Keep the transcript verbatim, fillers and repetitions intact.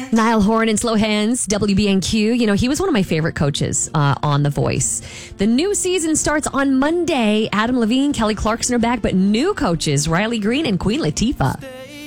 Niall Horan and Slow Hands, W B N Q. You know, he was one of my favorite coaches uh, on The Voice. The new season starts on Monday. Adam Levine, Kelly Clarkson are back, but new coaches, Riley Green and Queen Latifah.